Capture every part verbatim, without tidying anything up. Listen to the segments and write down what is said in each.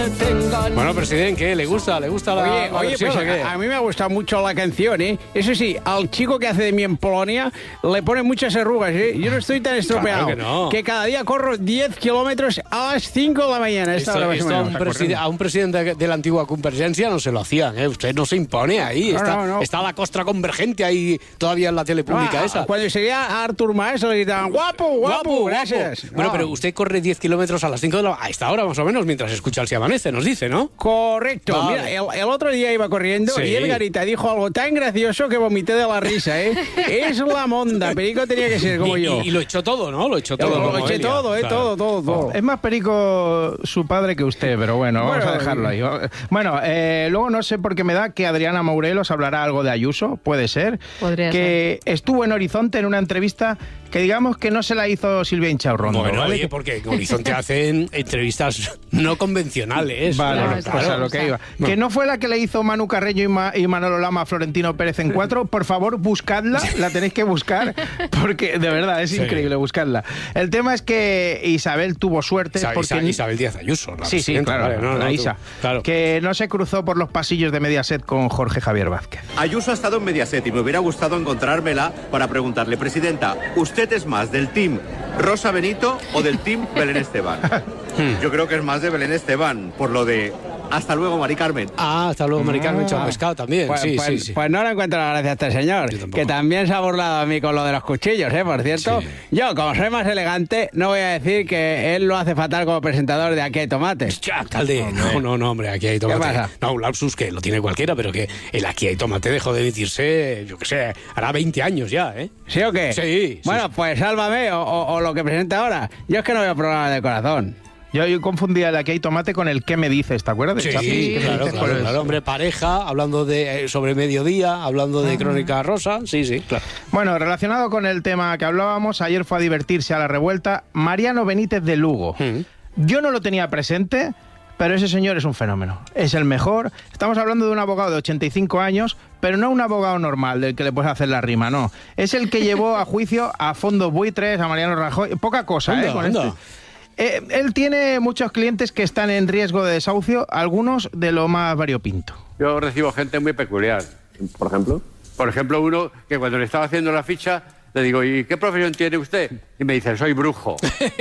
detengan. Bueno, presidente, ¿qué? ¿Le gusta? ¿Le gusta la, Oye, la oye versión, pues o qué? a, a mí me ha gustado mucho la canción, ¿eh? Eso sí, al chico que hace de mí en Polonia le pone muchas arrugas, ¿eh? Yo no estoy tan estropeado. Claro que no. Que cada día corro diez kilómetros a las cinco de la mañana. Esta Esto, hora más o esto a, menos. un preside- a un presidente de, de la antigua Convergencia no se lo hacían, ¿eh? Usted no se impone ahí. No, está, no, no. está la costra convergente ahí todavía en la tele pública Ah, esa. Cuando seguía a Artur Mas le gritaban guapo, guapo, gracias. Bueno, Ah. pero usted corre diez kilómetros a las cinco de la a esta hora más o menos, mientras escucha el Si Amanece, nos dice, ¿no? Correcto. Vale. Mira, el, el otro día iba corriendo Sí. y Edgarita dijo algo tan gracioso que vomité de la risa, ¿eh? Es la monda. Perico tenía que ser como y, yo. y, y lo echó todo, ¿no? Lo echó todo. Lo como eché Elia. todo, ¿eh? Claro. Todo, todo, todo. Es más perico su padre que usted, pero bueno, vamos Bueno, a dejarlo ahí. Bueno, eh, luego no sé por qué me da que Adriana Morelos hablará algo de Ayuso, puede ser. Podría que estuvo en Horizonte en una entrevista que digamos que no se la hizo Silvia Inchaurrondo. Bueno, ¿vale? oye, porque en Horizonte hacen entrevistas no convencionales. Vale, Claro, pues claro. a lo que iba. Que no fue la que le hizo Manu Carreño y, Ma- y Manolo Lama a Florentino Pérez en cuatro. Por favor, buscadla, la tenéis que buscar, porque de verdad es Sí. increíble buscarla. El tema es que Isabel tuvo suerte Isa- porque... Isa- Isabel Díaz Ayuso. la Sí, sí, presidenta, claro, vale, no, no, la tú- Isa. claro. Que no se cruzó por los pasillos de Mediaset con Jorge Javier Vázquez. Ayuso ha estado en Mediaset y me hubiera gustado encontrármela para preguntarle, presidenta, ¿usted es más del team Rosa Benito o del team Belén Esteban? Yo creo que es más de Belén Esteban, por lo de hasta luego, Mari Carmen. Ah, hasta luego, Maricarmen Ah. Chao Pescado también. Pues, sí, pues- sí, sí. pues no le encuentro la gracia a este señor, Yo tampoco. que también se ha burlado a mí con lo de los cuchillos, ¿eh? Por cierto, Sí. yo, como soy más elegante, no voy a decir que él lo hace fatal como presentador de Aquí hay tomate. Ya, alcalde, no, no, no, hombre, aquí hay tomate. pasa? No, un lapsus que lo tiene cualquiera, pero que el aquí hay tomate dejó de emitirse, yo qué sé, hará veinte años ya, ¿eh? ¿Sí o qué? Sí, sí, Bueno, sí. pues sálvame o, o- o lo que presenta ahora. Yo es que no veo programa de corazón. Yo, yo confundía el Aquí hay tomate con el ¿Qué me dices? ¿Te acuerdas? de Sí, Chapi? ¿Qué me claro, dices? claro, Pues- claro, hombre, pareja, hablando de eh, sobre mediodía, hablando de Crónica Rosa, sí, sí, claro. Bueno, relacionado con el tema que hablábamos, ayer fue a divertirse a la revuelta Mariano Benítez de Lugo. Mm. Yo no lo tenía presente, pero ese señor es un fenómeno. Es el mejor. Estamos hablando de un abogado de ochenta y cinco años, pero no un abogado normal del que le puedes hacer la rima, no. Es el que llevó a juicio a Fondos Buitres, a Mariano Rajoy. Poca cosa, Anda, ¿eh? Con anda. este. Eh, él tiene muchos clientes que están en riesgo de desahucio, algunos de lo más variopinto. Yo recibo gente muy peculiar. Por ejemplo. Por ejemplo, uno que cuando le estaba haciendo la ficha, le digo, ¿y qué profesión tiene usted? Y me dice, soy brujo.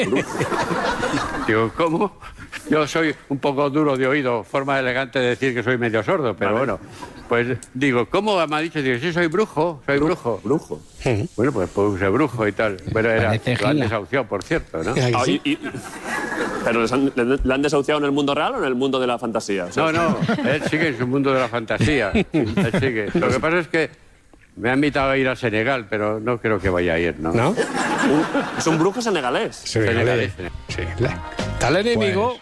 Digo, ¿cómo? Yo soy un poco duro de oído, forma elegante de decir que soy medio sordo, pero bueno. Pues digo, ¿cómo me ha dicho? Digo, sí, soy brujo, soy brujo. Brujo. Bueno, pues puse brujo y tal. Bueno, era Parece lo han gila. desahuciado, por cierto, ¿no? ¿A que Ah, sí? y- y- ¿Pero les han- le, le han desahuciado en el mundo real o en el mundo de la fantasía? O sea, No, no, él sigue en su mundo de la fantasía. Él sigue. Lo que pasa es que me ha invitado a ir a Senegal, pero no creo que vaya a ir, ¿no? ¿No? un- es un brujo senegalés. Senegalés. Sí. La- Tal enemigo.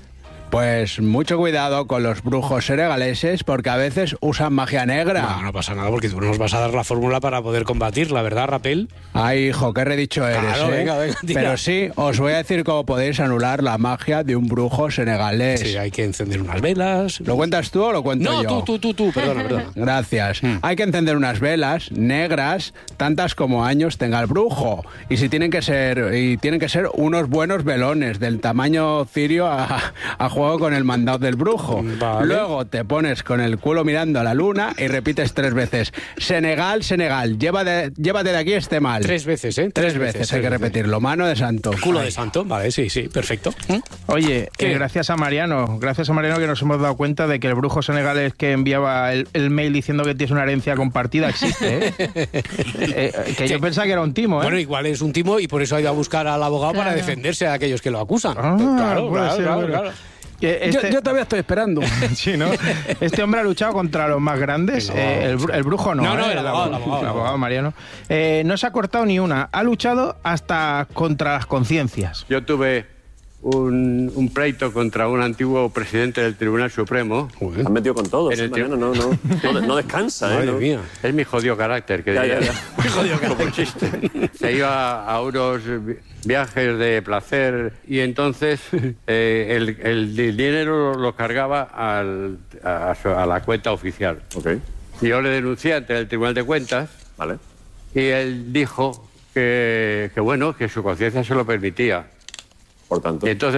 Pues mucho cuidado con los brujos senegaleses porque a veces usan magia negra. No, no pasa nada porque tú nos vas a dar la fórmula para poder combatirla, ¿verdad, Rapel? Ay, hijo, qué redicho eres, Claro, ¿eh? venga, venga, tira. Pero sí, os voy a decir cómo podéis anular la magia de un brujo senegalés. Sí, hay que encender unas velas. ¿Lo cuentas tú o lo cuento No, yo? tú, tú, tú, tú, perdona, perdona. Gracias. Hay que encender unas velas negras, tantas como años tenga el brujo. Y si tienen que ser, y tienen que ser unos buenos velones del tamaño cirio a, a juego con el mandado del brujo. Vale. Luego te pones con el culo mirando a la luna y repites tres veces: Senegal, Senegal, llévate, llévate de aquí este mal. Tres veces, ¿eh? Tres veces hay que repetirlo. Mano de santo. Culo de santo, vale, sí, sí, perfecto. ¿Mm? Oye, ¿Qué? eh, gracias a Mariano, gracias a Mariano que nos hemos dado cuenta de que el brujo senegalés que enviaba el, el mail diciendo que tienes una herencia compartida existe, ¿eh? Eh, eh, que yo pensaba que era un timo, ¿eh? Bueno, igual es un timo y por eso ha ido a buscar al abogado para defenderse de aquellos que lo acusan. Ah, claro, puede claro, ser, claro, bueno. claro. Que este- Yo, yo todavía estoy esperando. Sí, ¿no? Este hombre ha luchado contra los más grandes. El eh, abogado, el, bru- el brujo no. No, no, ¿eh? el abogado, el abogado. el abogado Mariano. Eh, no se ha cortado ni una. Ha luchado hasta contra las conciencias. Yo tuve un, un pleito contra un antiguo presidente del Tribunal Supremo. Se han metido con todos. En el ¿eh, Mariano? No, no, no, no descansa, ¿eh? Madre No. mía. Es mi jodido carácter, que Ya, ya, diría. ya. Jodido que Como chiste. Se iba a unos vi- viajes de placer y entonces eh, el, el dinero lo cargaba al- a, su- a la cuenta oficial. Ok, Y yo le denuncié ante el Tribunal de Cuentas vale. y él dijo que, que bueno, que su conciencia se lo permitía. Por tanto. Y entonces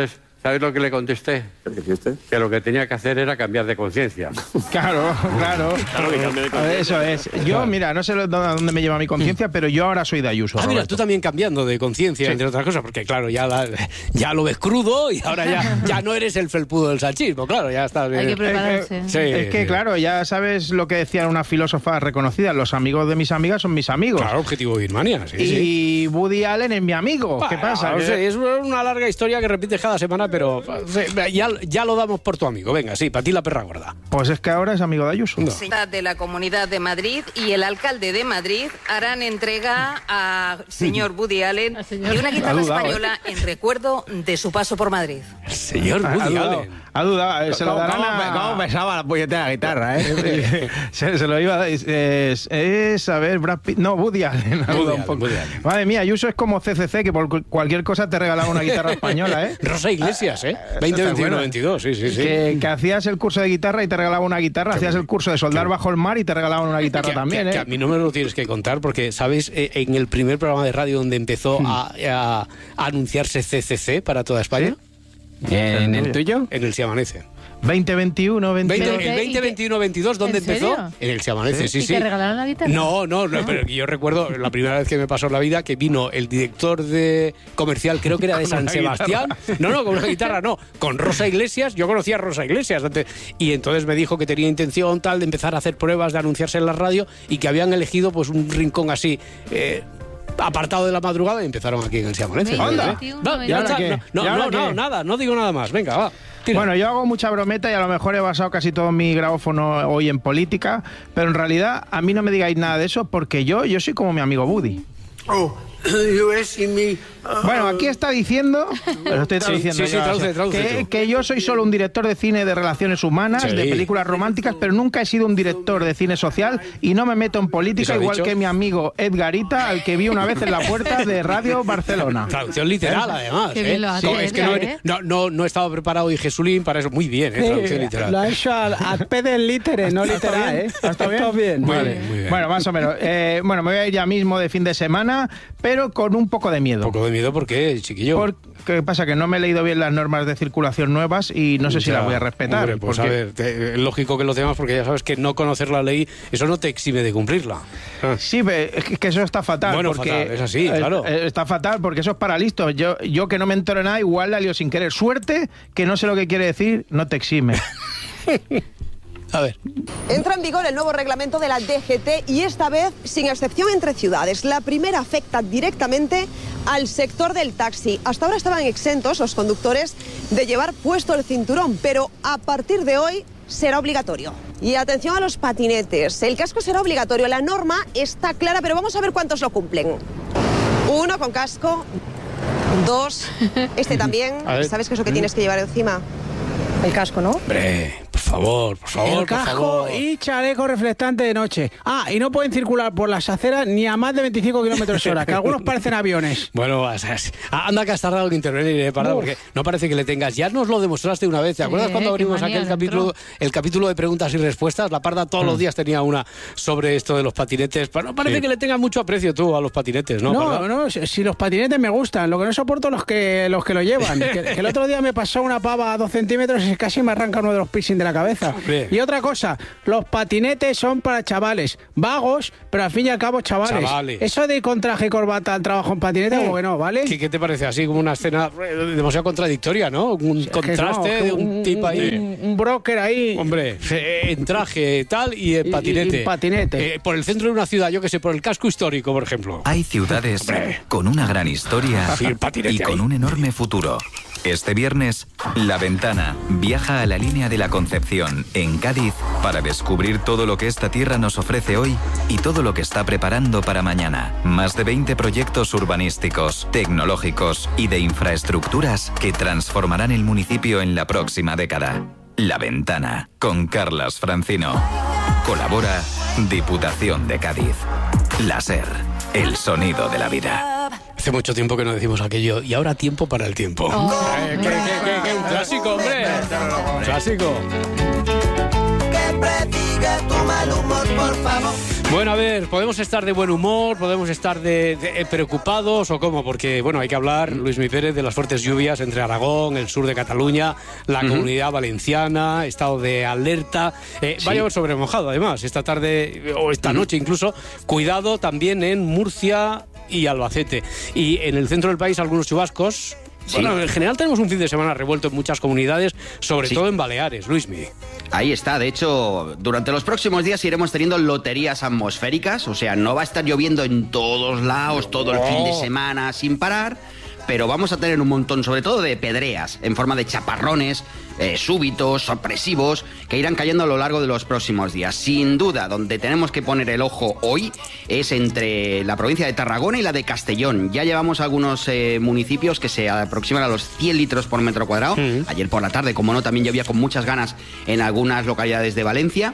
¿Sabes lo que le contesté? ¿Qué dijiste? Que lo que tenía que hacer era cambiar de conciencia. Claro, claro. Claro que cambie de conciencia. Eso es. Yo, mira, no sé a dónde me lleva mi conciencia, pero yo ahora soy de Ayuso. Ah, mira, Roberto. tú también cambiando de conciencia, Sí. entre otras cosas, porque claro, ya, la- ya lo ves crudo y ahora ya, ya no eres el felpudo del salchismo, claro, ya estás bien. Hay que prepararse. Sí, Es que, sí. claro, ya sabes lo que decía una filósofa reconocida, los amigos de mis amigas son mis amigos. Claro, objetivo Birmania, sí, sí. Y Woody Allen es mi amigo. ¿Qué Bueno, pasa? no Que- sé, es una larga historia que repites cada semana, pero sí, ya, ya lo damos por tu amigo. Venga, sí, para ti la perra gorda. Pues es que ahora es amigo de Ayuso. No. De la Comunidad de Madrid y el alcalde de Madrid harán entrega a señor Woody Allen Al señor. de una Ha guitarra dudado, española en recuerdo de su paso por Madrid. El señor Ha Woody dudado, Allen. ha dudado, eh, se lo ¿Cómo, darán cómo, a- cómo pesaba la puñetera guitarra, eh? se, se lo iba a dar. Es, es, es, a ver, Brad Pitt. No, Woody Allen. ha Woody dudado un Allen, poco. Woody Allen. Madre mía, Ayuso es como C C C, que por cu- cualquier cosa te regalaba una guitarra española, ¿eh? Rosa Iglesias, ¿eh? veinte, está veintiuno, buena. veintidós, sí, sí, sí. Que, que hacías el curso de guitarra y te regalaban una guitarra, hacías el curso de soldar bajo el mar y te regalaban una guitarra Que- también, que, ¿eh? que a mí no me lo tienes que contar porque, ¿sabes? Eh, En el primer programa de radio donde empezó a, a- a anunciarse C C C para toda España, ¿En el tuyo? en el Se Amanece. veinte veintiuno, veinte veinte, ¿Pero qué? el veinte, ¿Y qué? veintiuno, veintidós, ¿dónde ¿En empezó? serio? En el Se Amanece, sí, ¿Y sí. te regalaron la guitarra? No, no, no, pero yo recuerdo la primera vez que me pasó en la vida que vino el director de comercial, creo que era de Con San una Sebastián. No, no, con una guitarra, no, con Rosa Iglesias. Yo conocía a Rosa Iglesias antes, y entonces me dijo que tenía intención tal de empezar a hacer pruebas, de anunciarse en la radio y que habían elegido pues un rincón así. Eh, apartado de la madrugada y empezaron aquí en el Se Amanece. Anda. No, ¿Y ya ahora está. qué? No, ¿Y no, ahora no, no, qué? nada, no digo nada más. Venga, va. Tira. Bueno, yo hago mucha brometa y a lo mejor he basado casi todo mi grabófono hoy en política, pero en realidad a mí no me digáis nada de eso porque yo, yo soy como mi amigo Woody. Bueno, aquí está diciendo, pero estoy traduciendo sí, sí, yo, traduce, traduce que, tú. que yo soy solo un director de cine de relaciones humanas, Sí. de películas románticas, pero nunca he sido un director de cine social y no me meto en ¿Eso política ha igual dicho? que mi amigo Edgarita, al que vi una vez en la puerta de Radio Barcelona. Traducción literal, además. Qué bien ¿eh? lo hace, No, es que no, Edgar, ¿eh? no, no, no estaba preparado y Jesulín para eso. Muy bien, ¿eh? Traducción literal. Lo ha hecho al, al P del litere, no literal, ¿eh? ¿Está bien? bien. Muy Vale. bien, muy bien. Bueno, más o menos. Eh, bueno, me voy a ir ya mismo de fin de semana, pero con un poco de miedo. Un poco de miedo porque, chiquillo. Porque ¿qué pasa? Que no me he leído bien las normas de circulación nuevas y no sé si Ya, las voy a respetar. hombre, pues porque- a ver, te- es lógico que lo temas porque ya sabes que no conocer la ley, eso no te exime de cumplirla. Ah. Sí, pe- es que- que eso está fatal. Bueno, porque, fatal, es así, claro. eh, Está fatal porque eso es para listos. Yo, yo que no me entero de nada, igual la lío sin querer. Suerte que no sé lo que quiere decir, no te exime. A ver. Entra en vigor el nuevo reglamento de la D G T y esta vez sin excepción entre ciudades. La primera afecta directamente al sector del taxi. Hasta ahora estaban exentos los conductores de llevar puesto el cinturón, pero a partir de hoy será obligatorio. Y atención a los patinetes. El casco será obligatorio. La norma está clara, pero vamos a ver cuántos lo cumplen. Uno con casco. Dos. Este también. A ver. ¿Sabes qué es lo que tienes que llevar encima? El casco, ¿no? Hombre, por favor, por favor, El por casco favor. y chaleco reflectante de noche. Ah, y no pueden circular por las aceras ni a más de veinticinco kilómetros hora, que algunos parecen aviones. Bueno, o sea, anda que has tardado en intervenir, eh, Parda, porque no parece que le tengas. Ya nos lo demostraste una vez. ¿Te Sí, acuerdas cuando qué abrimos manía aquel le entró. capítulo, el capítulo de preguntas y respuestas? La Parda todos los días tenía una sobre esto de los patinetes. Pero no parece Sí. que le tengas mucho aprecio tú a los patinetes, ¿no? No, Parda? no, si si los patinetes me gustan, lo que no soporto los que los que lo llevan. Que, que el otro día me pasó una pava a dos centímetros y casi me arranca uno de los piercing de la cabeza. Hombre. Y otra cosa, los patinetes son para chavales, vagos, pero al fin y al cabo chavales. Chavales. Eso de ir con traje y corbata al trabajo en patinete, como que no, ¿vale? ¿Qué, qué te parece así como una escena eh, demasiado contradictoria, ¿no? Un Que contraste no, que de un, tipo ahí. Un, un broker ahí. Hombre, eh, en traje tal y en Y- y- patinete. y en patinete. Eh, por el centro de una ciudad, yo que sé, por el casco histórico, por ejemplo. Hay ciudades con una gran historia Sí, el patinete y con ahí. un enorme futuro. Este viernes, La Ventana viaja a la línea de la Concepción, en Cádiz, para descubrir todo lo que esta tierra nos ofrece hoy y todo lo que está preparando para mañana. Más de veinte proyectos urbanísticos, tecnológicos y de infraestructuras que transformarán el municipio en la próxima década. La Ventana, con Carlas Francino. Colabora Diputación de Cádiz. La SER, el sonido de la vida. Hace mucho tiempo que no decimos aquello. Y ahora tiempo para el tiempo. Eh, ¿qué, qué, qué, qué? Un clásico, hombre. Un clásico. Que prediga cambia tu mal humor, por favor. Bueno, a ver, podemos estar de buen humor, podemos estar de, de, de preocupados o cómo, porque bueno, hay que hablar, Luismi Pérez, de las fuertes lluvias entre Aragón, el sur de Cataluña, la uh-huh. Comunidad Valenciana, estado de alerta. Eh, sí. Va a llover sobre mojado, además, esta tarde o esta uh-huh. noche incluso. Cuidado también en Murcia y Albacete. Y en el centro del país algunos chubascos. Sí. Bueno, en general tenemos un fin de semana revuelto en muchas comunidades, sobre sí. todo en Baleares, Luismi. Ahí está, de hecho, durante los próximos días iremos teniendo loterías atmosféricas, o sea, no va a estar lloviendo en todos lados todo el fin de semana sin parar, pero vamos a tener un montón, sobre todo de pedreas, en forma de chaparrones, eh, súbitos, sorpresivos, que irán cayendo a lo largo de los próximos días. Sin duda, donde tenemos que poner el ojo hoy es entre la provincia de Tarragona y la de Castellón. Ya llevamos algunos eh, municipios que se aproximan a los cien litros por metro cuadrado. Uh-huh. Ayer por la tarde, como no, también llovía con muchas ganas en algunas localidades de Valencia.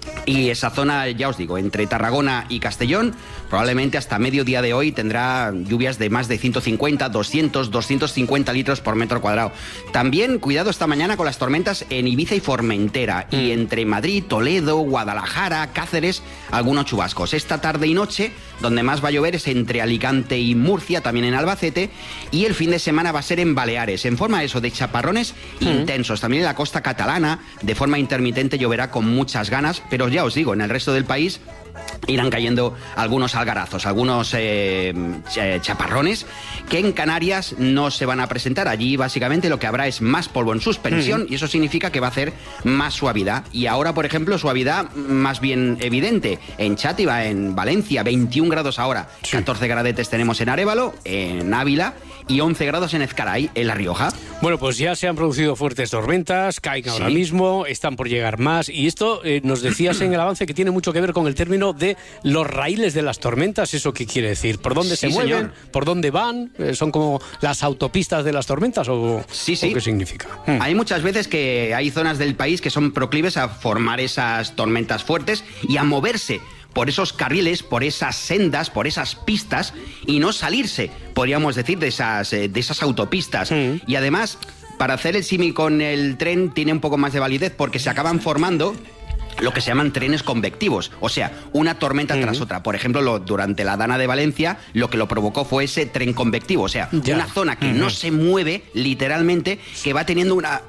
Y esa zona, ya os digo, entre Tarragona y Castellón, probablemente hasta mediodía de hoy tendrá lluvias de más de ciento cincuenta, doscientos, doscientos cincuenta litros por metro cuadrado. También cuidado esta mañana con las tormentas en Ibiza y Formentera. Mm. Y entre Madrid, Toledo, Guadalajara, Cáceres, algunos chubascos. Esta tarde y noche, donde más va a llover es entre Alicante y Murcia, también en Albacete. Y el fin de semana va a ser en Baleares, en forma eso de chaparrones mm. intensos. También en la costa catalana, de forma intermitente, lloverá con muchas ganas. Pero ya os digo, en el resto del país irán cayendo algunos algarazos, algunos eh, chaparrones que en Canarias no se van a presentar. Allí básicamente lo que habrá es más polvo en suspensión mm. y eso significa que va a hacer más suavidad. Y ahora, por ejemplo, suavidad más bien evidente en Chátiva, en Valencia, veintiún grados ahora, sí. catorce gradetes tenemos en Arévalo, en Ávila y once grados en Ezcaray, en La Rioja. Bueno, pues ya se han producido fuertes tormentas, caen sí. ahora mismo, están por llegar más. Y esto eh, nos decías en el avance que tiene mucho que ver con el término de los raíles de las tormentas. ¿Eso qué quiere decir? ¿Por dónde sí, se mueven? Señor. ¿Por dónde van? ¿Son como las autopistas de las tormentas? ¿O, sí, sí. ¿o qué significa? Hmm. Hay muchas veces que hay zonas del país que son proclives a formar esas tormentas fuertes y a moverse por esos carriles, por esas sendas, por esas pistas y no salirse, podríamos decir, de esas, de esas autopistas. Mm. Y además, para hacer el símil con el tren, tiene un poco más de validez porque se acaban formando lo que se llaman trenes convectivos, o sea, una tormenta mm. tras otra. Por ejemplo, lo, durante la Dana de Valencia, lo que lo provocó fue ese tren convectivo, o sea, ya. una zona que mm-hmm. no se mueve, literalmente, que va teniendo una...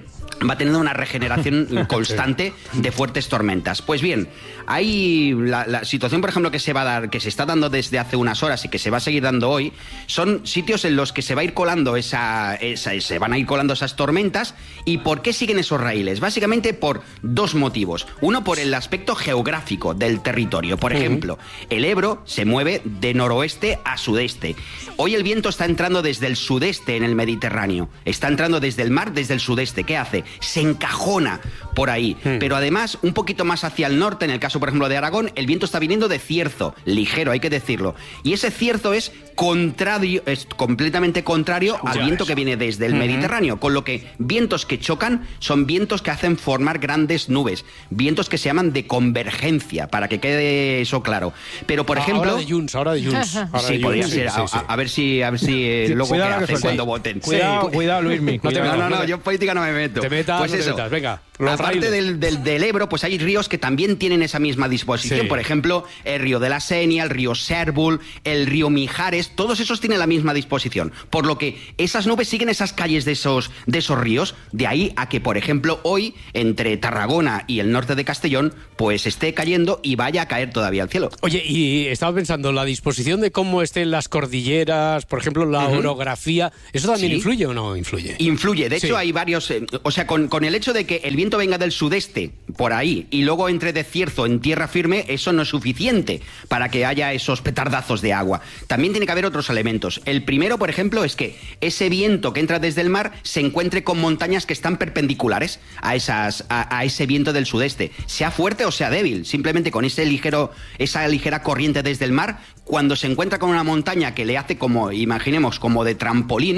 va teniendo una regeneración constante de fuertes tormentas. Pues bien, hay la, la situación, por ejemplo, que se va a dar, que se está dando desde hace unas horas y que se va a seguir dando hoy, son sitios en los que se va a ir colando esa, esa se van a ir colando esas tormentas. ¿Y por qué siguen esos raíles? Básicamente por dos motivos. Uno, por el aspecto geográfico del territorio. Por ejemplo, el Ebro se mueve de noroeste a sudeste. Hoy el viento está entrando desde el sudeste en el Mediterráneo. Está entrando desde el mar, desde el sudeste. ¿Qué hace? Se encajona por ahí. Hmm. Pero además, un poquito más hacia el norte, en el caso, por ejemplo, de Aragón, el viento está viniendo de cierzo, ligero, hay que decirlo. Y ese cierzo es contrario, es completamente contrario al viento que viene desde el uh-huh. Mediterráneo, con lo que vientos que chocan son vientos que hacen formar grandes nubes, vientos que se llaman de convergencia, para que quede eso claro. Pero, por ejemplo... Ahora de Junts, ahora de Junts. Ahora sí, de podría Junts, ser. sí, a, sí. a, a ver si, a ver si eh, luego qué hacen cuando voten. Cuidado, sí. cuidado, Luismi. No, no, no, no, yo en política no me meto. Te metas, pues no eso. te metas, venga. Aparte del, del, del Ebro, pues hay ríos que también tienen esa misma disposición. Sí. Por ejemplo, el río de la Senia, el río Sérbol, el río Mijares, todos esos tienen la misma disposición. Por lo que esas nubes siguen esas calles de esos, de esos ríos. De ahí a que, por ejemplo, hoy, entre Tarragona y el norte de Castellón, pues esté cayendo y vaya a caer todavía al cielo. Oye, y estaba pensando, la disposición de cómo estén las cordilleras, por ejemplo, la uh-huh. orografía, ¿eso también sí. influye o no influye? Influye. De hecho, sí. hay varios... Eh, o sea, con, con el hecho de que el viento venga del sudeste, por ahí, y luego entre de cierzo en tierra firme, eso no es suficiente para que haya esos petardazos de agua. También tiene que haber otros elementos. El primero, por ejemplo, es que ese viento que entra desde el mar se encuentre con montañas que están perpendiculares a, esas, a, a ese viento del sudeste. Sea fuerte o sea débil, simplemente con ese ligero, esa ligera corriente desde el mar, cuando se encuentra con una montaña que le hace como, imaginemos, como de trampolín,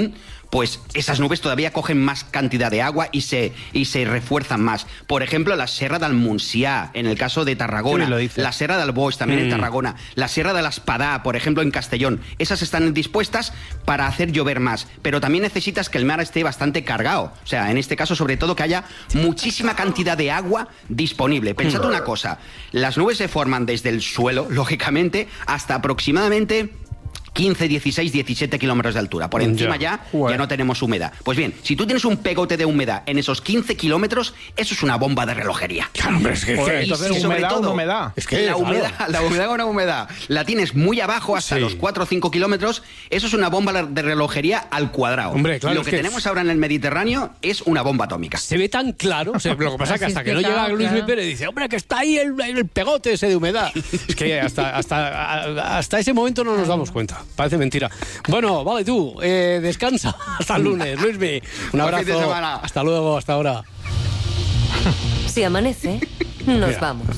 pues esas nubes todavía cogen más cantidad de agua y se, y se refuerzan más. Por ejemplo, la Serra del Montsià, en el caso de Tarragona, Sí, lo dice. la Serra del Boix, también Mm. en Tarragona, la Sierra de la Espadà, por ejemplo, en Castellón. Esas están dispuestas para hacer llover más, pero también necesitas que el mar esté bastante cargado. O sea, en este caso, sobre todo, que haya muchísima cantidad de agua disponible. Pensad una cosa, las nubes se forman desde el suelo, lógicamente, hasta aproximadamente quince, dieciséis, diecisiete kilómetros de altura. Por encima ya, ya no tenemos humedad. Pues bien, si tú tienes un pegote de humedad en esos quince kilómetros, eso es una bomba de relojería. Claro, hombre, es que, Y- que- y entonces, sobre humedad, todo, una humedad. Es que, la claro. humedad, la humedad, una humedad, la tienes muy abajo, hasta Sí. los cuatro o cinco kilómetros, eso es una bomba de relojería al cuadrado. Hombre, claro, Lo es que, que- tenemos ahora en el Mediterráneo es una bomba atómica. se ve tan claro, o sea, lo que pasa es que Así hasta que no explicado, llega Luis claro. Pérez y dice, hombre, que está ahí el, el pegote ese de humedad. Es que hasta, hasta, hasta ese momento no nos damos cuenta. Parece mentira. Bueno, vale tú, eh, descansa. Hasta el lunes, Luismi. Un Buen fin de abrazo. semana. Hasta luego, hasta ahora. Si amanece, nos Mira. vamos.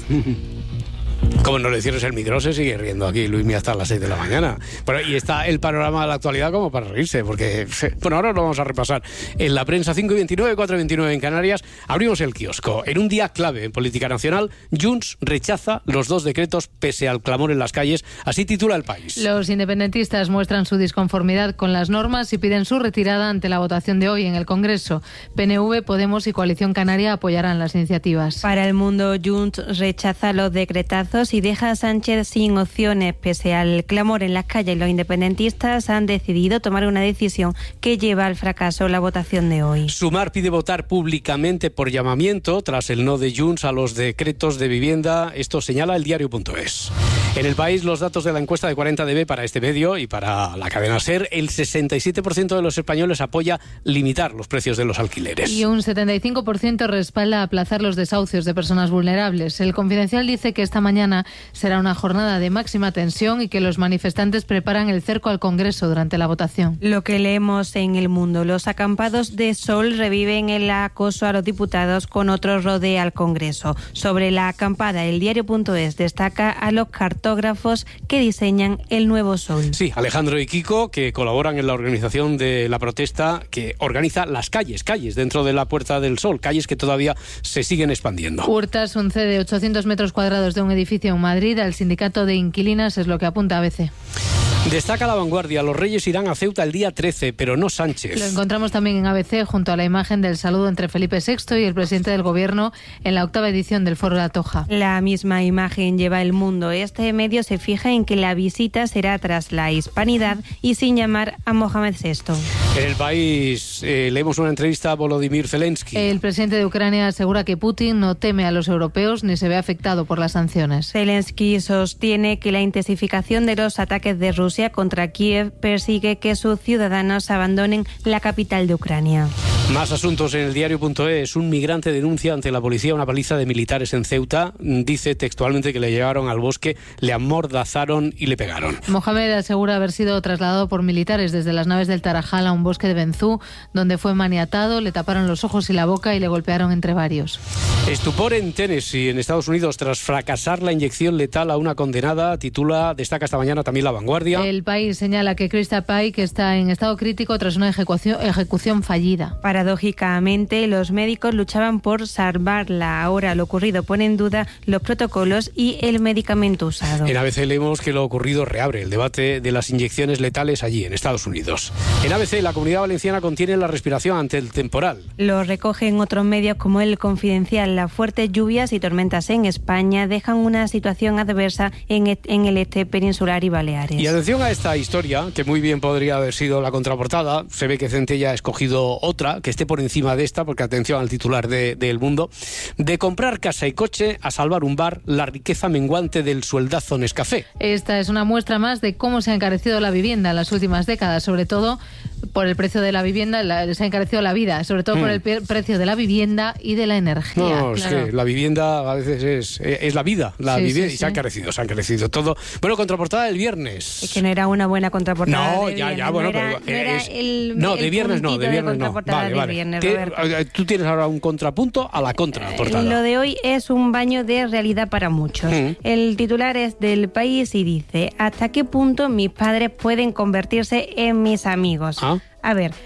Como no le cierres el micro, se sigue riendo aquí Luismi hasta las seis de la mañana. Bueno, y está el panorama de la actualidad como para reírse, porque, bueno, ahora lo vamos a repasar. En la prensa cinco y veintinueve, cuatro y veintinueve en Canarias, abrimos el kiosco. En un día clave en política nacional, Junts rechaza los dos decretos pese al clamor en las calles. Así titula El País. Los independentistas muestran su disconformidad con las normas y piden su retirada ante la votación de hoy en el Congreso. P N V, Podemos y Coalición Canaria apoyarán las iniciativas. Para El Mundo, Junts rechaza los decretazos y deja a Sánchez sin opciones. Pese al clamor en las calles, los independentistas han decidido tomar una decisión que lleva al fracaso la votación de hoy. Sumar pide votar públicamente por llamamiento tras el no de Junts a los decretos de vivienda. Esto señala el diario punto es. En El País, los datos de la encuesta de cuarenta D B para este medio y para la cadena SER, el sesenta y siete por ciento de los españoles apoya limitar los precios de los alquileres. Y un setenta y cinco por ciento respalda aplazar los desahucios de personas vulnerables. El Confidencial dice que esta mañana será una jornada de máxima tensión y que los manifestantes preparan el cerco al Congreso durante la votación. Lo que leemos en El Mundo, los acampados de Sol reviven el acoso a los diputados con otro rodeo al Congreso. Sobre la acampada, el diario punto es destaca a los cartógrafos que diseñan el nuevo Sol. Sí, Alejandro y Kiko, que colaboran en la organización de la protesta que organiza las calles, calles dentro de la Puerta del Sol, calles que todavía se siguen expandiendo. Hurtas un C de ochocientos metros cuadrados de un edificio en Madrid al sindicato de inquilinas, es lo que apunta A B C. Destaca La Vanguardia, los Reyes irán a Ceuta el día trece, pero no Sánchez. Lo encontramos también en A B C junto a la imagen del saludo entre Felipe sexto y el presidente del Gobierno en la octava edición del Foro de la Toja. La misma imagen lleva El Mundo. Este medio se fija en que la visita será tras la hispanidad y sin llamar a Mohamed sexto. En El País eh, leemos una entrevista a Volodymyr Zelensky. El presidente de Ucrania asegura que Putin no teme a los europeos ni se ve afectado por las sanciones. Zelensky sostiene que la intensificación de los ataques de Rusia contra Kiev persigue que sus ciudadanos abandonen la capital de Ucrania. Más asuntos en el diario punto es. Un migrante denuncia ante la policía una paliza de militares en Ceuta. Dice textualmente que le llevaron al bosque, le amordazaron y le pegaron. Mohamed asegura haber sido trasladado por militares desde las naves del Tarajal a un bosque de Benzú, donde fue maniatado, le taparon los ojos y la boca y le golpearon entre varios. Estupor en Tennessee, en Estados Unidos, tras fracasar la inyección letal a una condenada, titula, destaca esta mañana también La Vanguardia. El País señala que Krista Pike está en estado crítico tras una ejecución, ejecución fallida. Paradójicamente, los médicos luchaban por salvarla. Ahora lo ocurrido pone en duda los protocolos y el medicamento usado. En A B C leemos que lo ocurrido reabre el debate de las inyecciones letales allí, en Estados Unidos. En A B C, la Comunidad Valenciana contiene la respiración ante el temporal. Lo recogen otros medios como El Confidencial. Las fuertes lluvias y tormentas en España dejan una situación adversa en, et- en el este peninsular y Baleares. Y atención a esta historia, que muy bien podría haber sido la contraportada. Se ve que Centella ha escogido otra, que esté por encima de esta, porque atención al titular de, de El Mundo. De comprar casa y coche a salvar un bar, la riqueza menguante del sueldazo Nescafé. Esta es una muestra más de cómo se ha encarecido la vivienda en las últimas décadas, sobre todo por el precio de la vivienda, la, se ha encarecido la vida, sobre todo mm. por el pe- precio de la vivienda y de la energía. No, claro. es que la vivienda a veces es, es la vida, la sí, vivienda, sí, y se ha sí. encarecido, se ha encarecido todo. Bueno, contraportada del viernes. Es que no era una buena contraportada. No, de ya, viernes, ya, bueno, no era, pero no, era es, el, no, el de viernes no, de viernes no. Vale, de vale. Viernes, Te, tú tienes ahora un contrapunto a la contraportada. Lo de hoy es un baño de realidad para muchos. Mm. El titular es del País y dice: ¿hasta qué punto mis padres pueden convertirse en mis amigos? ¿Ah? A ver,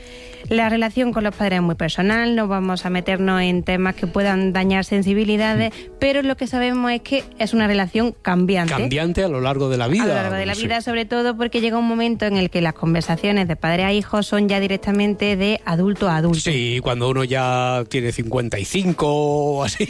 La relación con los padres es muy personal, no vamos a meternos en temas que puedan dañar sensibilidades, pero lo que sabemos es que es una relación cambiante. Cambiante a lo largo de la vida. A lo largo de la sí. vida, sobre todo porque llega un momento en el que las conversaciones de padre a hijo son ya directamente de adulto a adulto. Sí, cuando uno ya tiene cincuenta y cinco o así,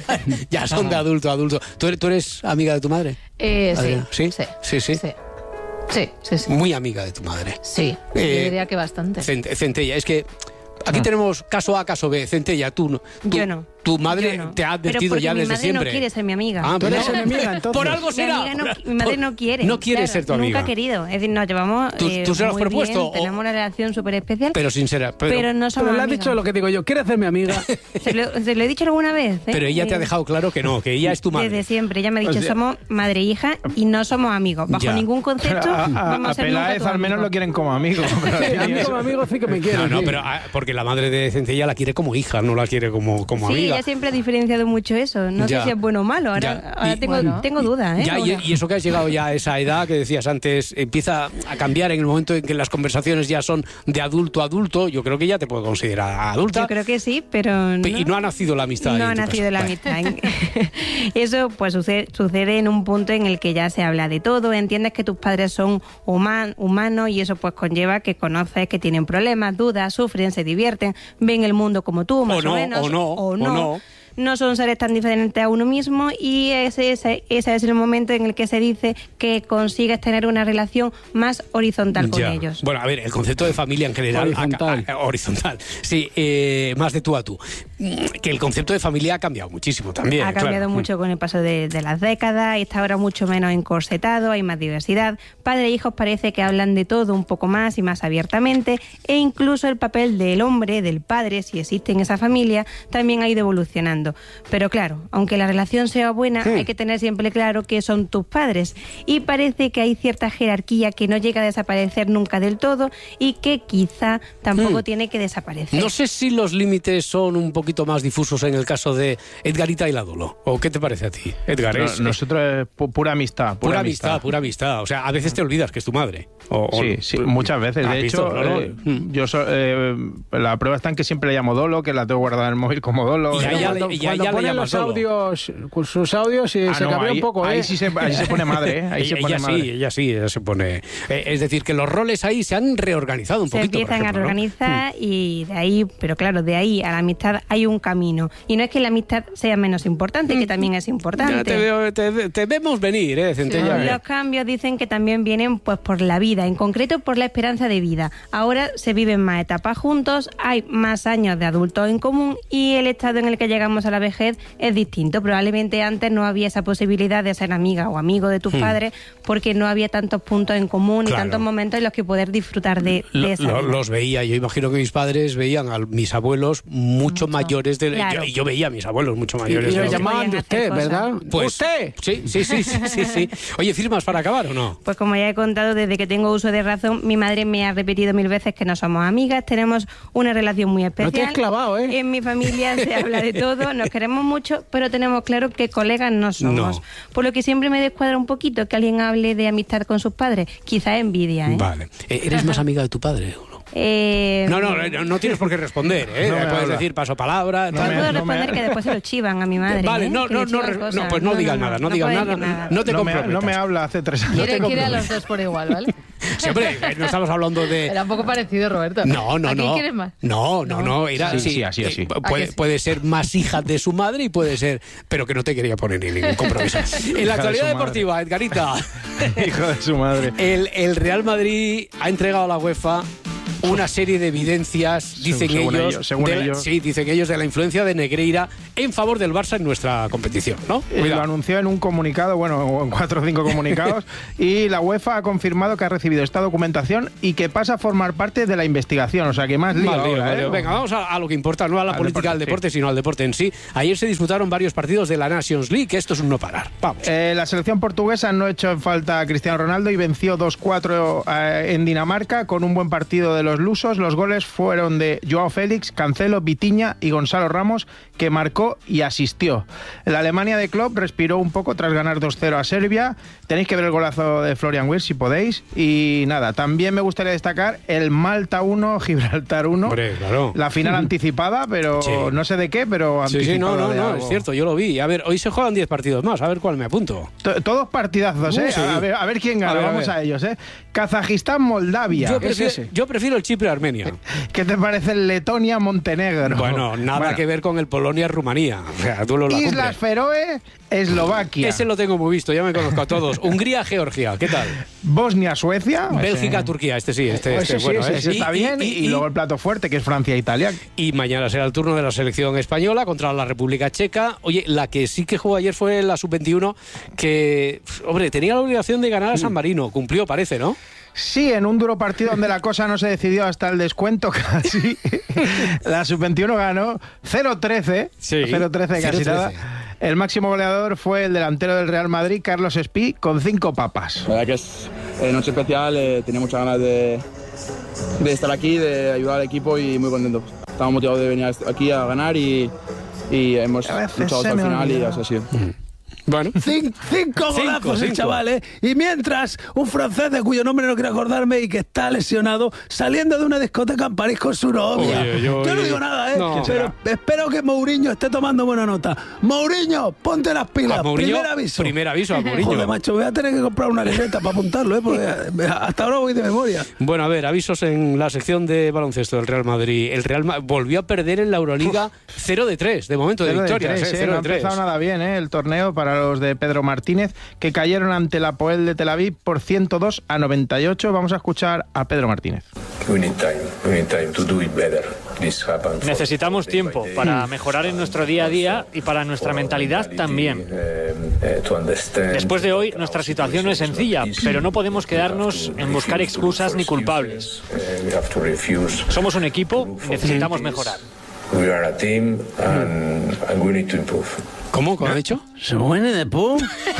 ya son de adulto a adulto. ¿Tú eres, tú eres amiga de tu madre? Eh, sí, ¿Sí? sí. Sí, sí. Sí. Sí, sí, sí. Muy amiga de tu madre. Sí, Eh, yo diría que bastante. Cent- Centella, es que aquí tenemos caso A, caso B. Centella, tú no. Tú, Yo no. Tu madre Yo no. te ha Pero advertido porque ya mi desde madre siempre. no quiere ser mi amiga. Ah, Tú eres no. enemiga, entonces. Por algo Mi, será. amiga no- Por- mi madre por- no quiere. No quiere claro, ser tu nunca amiga. ha querido. Es decir, nos llevamos ¿Tú- eh, tú se lo has muy propuesto bien, o- tenemos una relación súper especial, Pero sincera. Pero, pero no somos Pero le has amigas. dicho lo que digo yo, ¿quieres ser mi amiga? ¿Se lo, se lo he dicho alguna vez? ¿eh? pero ella te ha Eh, dejado claro que no, que ella es tu madre. Desde siempre. Ella me ha dicho, O sea- somos madre e hija y no somos amigos. Bajo Ya. ningún concepto A, a- vamos a, a ser nunca Peláez tu al menos amigo. lo quieren como amigo. pero Sí, a sí, mí eso- como amigo sí que me quiere. No, no, sí. pero ah, porque la madre de Centella la quiere como hija, no la quiere como, como Sí, amiga. ella siempre ha diferenciado mucho eso. No Ya. sé si es bueno o malo. Ahora, Ya. ahora Y- tengo, Bueno. tengo dudas. ¿eh? Ya, y, Ahora. y eso que has llegado ya a esa edad que decías antes, empieza a cambiar en el momento en que las conversaciones ya son de adulto a adulto, yo creo que ya te puedo considerar adulta. Yo creo que sí, pero no, Y no ha nacido la amistad. ahí no en ha tu nacido casa. la Vale. amistad. Eso pues sucede, sucede en un punto en el que ya se habla de todo, entiendes que tus padres son human- humanos y eso pues conlleva que conoces que tienen problemas, dudas, sufren, se divierten, ven el mundo como tú, más o, no, menos, o no, o no. No son seres tan diferentes a uno mismo y ese, ese, ese es el momento en el que se dice que consigues tener una relación más horizontal con Ya. ellos. Bueno, a ver, el concepto de familia en general... Horizontal. ha- ha- horizontal. Sí, eh, más de tú a tú. Mm, Que el concepto de familia ha cambiado muchísimo también. Ha cambiado claro. mucho con el paso de, de las décadas, está ahora mucho menos encorsetado, hay más diversidad. Padre e hijos parece que hablan de todo un poco más y más abiertamente, e incluso el papel del hombre, del padre, si existe en esa familia, también ha ido evolucionando. Pero claro, aunque la relación sea buena, Sí. hay que tener siempre claro que son tus padres. Y parece que hay cierta jerarquía que no llega a desaparecer nunca del todo y que quizá tampoco Hmm. tiene que desaparecer. No sé si los límites son un poquito más difusos en el caso de Edgarita y la Dolo. ¿O qué te parece a ti, Edgar? No, Es- nosotros es pu- pura amistad. Pura amistad, pura amistad. O sea, a veces te olvidas que es tu madre. O- o- Sí, sí, muchas veces. ¿Has De visto? hecho, No, no. eh, yo so- eh, la prueba está en que siempre le llamo Dolo, que la tengo guardada en el móvil como Dolo. Y a Eh, ella Cuando, le- y a cuando ella le pone llamas los Dolo. audios, con sus audios, y Ah, se no, cabrea ahí, un poco, ahí ¿eh? sí se, ahí se pone madre, ¿eh? Ahí se ella pone sí, madre. ella sí, ella se pone. eh, es decir, que los roles ahí se han reorganizado un Se poquito. por empiezan a ejemplo, ¿no? reorganizar y de ahí, pero claro, de ahí a la amistad hay un camino. Y no es que la amistad sea menos importante, que también es Ya importante. te, veo- te- te vemos venir, ¿eh, Centella? Los cambios dicen que también vienen pues por la vida, en concreto por la esperanza de vida. Ahora se viven más etapas juntos, hay más años de adultos en común y el estado en el que llegamos a la vejez es distinto. Probablemente antes no había esa posibilidad de ser amiga o amigo de tus Hmm. padres porque no había tantos puntos en común Claro. y tantos momentos en los que poder disfrutar de, de Lo- esa lo- vida. los veía, yo imagino que mis padres veían a mis abuelos mucho, mayores de Claro. yo, y yo veía a mis abuelos mucho Y, mayores y de los edad. llamaban de usted, ¿verdad? Pues, ¿Usted? Sí, sí, sí, sí, sí, sí. Oye, ¿firmas para acabar o no? Pues como ya he contado, desde que tengo uso de razón, mi madre me ha repetido mil veces que no somos amigas, tenemos una relación muy especial. te has clavado, ¿eh? En mi familia se habla de todo, nos queremos mucho, pero tenemos claro que colegas no somos. No. Por lo que siempre me descuadra un poquito que alguien hable de amistad con sus padres. Quizá envidia, ¿eh? Vale. Eh, ¿Eres más amiga de tu padre o no? Eh, No, no, no, no tienes por qué responder, ¿eh? No me Puedes habla. decir paso palabra. no tal. puedo no me- responder que después se lo chivan a mi madre. Vale, ¿eh? no, Que no, le no, chivan re- cosas. no, pues no digas nada, no digas puedo nada, decir nada. no te no, me, comprometas. no me habla hace tres años. Quiere, quiere a los dos por igual, ¿vale? Siempre, eh, no estamos hablando de... Era un poco parecido, Roberto. No, no, ¿A quién no. quieres más? No, no, no. Era, Sí, sí, así, así. eh, ¿A Puede, que sí? puede ser más hija de su madre y puede ser... Pero que no te quería poner ni ningún compromiso. En Hija la de actualidad su madre. deportiva, Edgarita, Hijo de su madre. el, el Real Madrid ha entregado a la UEFA una serie de evidencias, dicen según ellos, ellos, según de la- ellos. sí, dicen ellos, de la influencia de Negreira en favor del Barça en nuestra competición, ¿no? Eh, Cuidado. lo anunció en un comunicado, bueno, o en cuatro o cinco comunicados, y la UEFA ha confirmado que ha recibido esta documentación y que pasa a formar parte de la investigación. O sea, que más lío Mal lío, ahora, mal lío. ¿eh? Venga, vamos a, a lo que importa, no a la Al política deporte, del deporte, sí. sino al deporte en sí. Ayer se disputaron varios partidos de la Nations League, que esto es un no parar. Vamos. Eh, la selección portuguesa no echó en falta a Cristiano Ronaldo y venció dos cuatro eh, en Dinamarca con un buen partido de los los lusos, los goles fueron de Joao Félix, Cancelo, Vitinha y Gonzalo Ramos, que marcó y asistió. La Alemania de Klopp respiró un poco tras ganar dos cero a Serbia. Tenéis que ver el golazo de Florian Wirtz si podéis. Y nada, también me gustaría destacar el Malta uno, Gibraltar uno. Hombre, claro. La final anticipada, pero sí. no sé de qué, pero anticipada. Sí, sí, no, no, de no, algo. es cierto, yo lo vi. A ver, hoy se juegan diez partidos más, a ver cuál me apunto. T- Todos partidazos, ¿eh? Uh, sí. a, ver, a ver quién gana, A ver, a vamos ver. a ellos, ¿eh? Kazajistán, Moldavia. Yo prefiero, yo prefiero el Chipre-Armenia. ¿Qué te parece el Letonia-Montenegro? Bueno, nada Bueno. que ver con el Polonia-Rumanía. O sea, duelo la Islas cumbre. Feroe, Eslovaquia. Ese lo tengo muy visto, ya me conozco a todos. Hungría-Georgia, ¿qué tal? Bosnia-Suecia. Bélgica-Turquía, este sí, este, Ese este sí, bueno. ese, ¿eh? ese está bien. Y, y luego el plato fuerte, que es Francia-Italia. Y mañana será el turno de la selección española contra la República Checa. Oye, la que sí que jugó ayer fue la sub veintiuno, que, hombre, tenía la obligación de ganar a San Marino. Cumplió, parece, ¿no? Sí, en un duro partido donde la cosa no se decidió hasta el descuento casi. La sub veintiuno ganó cero trece. Sí, cero trece casi cero nada. trece. El máximo goleador fue el delantero del Real Madrid, Carlos Espí, con cinco papas. La verdad que es eh, noche especial, eh, tenía muchas ganas de, de estar aquí, de ayudar al equipo y muy contento. Estamos motivados de venir aquí a ganar y, y hemos A veces luchado se hasta el me final y olvida. así ha sido. Bueno. Cin- cinco golazos el cinco. chaval, ¿eh? Y mientras, un francés de cuyo nombre no quiero acordarme y que está lesionado, saliendo de una discoteca en París con su novia. Oye, yo- Yo no digo nada, ¿eh? No. Pero espero que Mourinho esté tomando buena nota. Mourinho, ponte las pilas. A Mourinho, primer aviso. primer aviso a Mourinho. Joder, macho, voy a tener que comprar una libreta para apuntarlo, ¿eh? Porque hasta ahora voy de memoria. Bueno, a ver, avisos en la sección de baloncesto del Real Madrid. El Real Ma- volvió a perder en la Euroliga cero de tres, de momento, de Cero de victorias. tres, eh, eh, cero no de ha empezado tres. nada bien eh, el torneo para los de Pedro Martínez, que cayeron ante la Poel de Tel Aviv por ciento dos a noventa y ocho. Vamos a escuchar a Pedro Martínez. We need time. We need time to do it better. This happened for- Necesitamos tiempo para mejorar en nuestro día a día y para nuestra mentalidad también. eh, to understand Después de hoy, nuestra situación no es sencilla, pero no podemos quedarnos en buscar excusas ni culpables. eh, we have to refuse. Somos un equipo y necesitamos mejorar. We are a team and, and we need to improve. ¿Cómo? ¿Cómo ha dicho? ¿Se muere de pu?